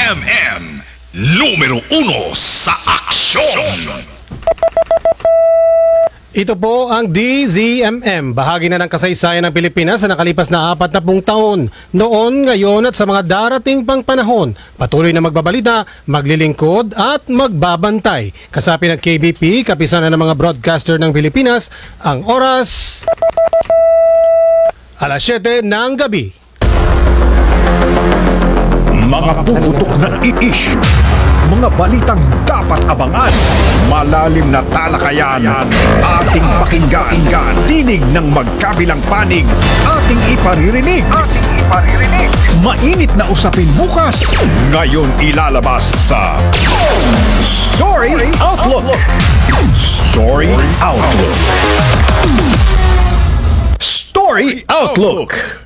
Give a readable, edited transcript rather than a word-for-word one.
DZMM, numero 1 sa aksyon. Ito po ang DZMM, bahagi na ng kasaysayan ng Pilipinas sa nakalipas na 40 taon. Noon, ngayon at sa mga darating pang panahon, patuloy na magbabalita, maglilingkod at magbabantay. Kasapi ng KBP, kapisanan ng mga broadcaster ng Pilipinas, ang oras, alas 7 ng gabi. Mga puputok na i-issue, mga balitang dapat abangan, malalim na talakayan, ating pakinggan, tinig ng magkabilang panig, ating iparirinig. Mainit na usapin bukas, ngayon ilalabas sa Story Outlook. Story Outlook. Story Outlook.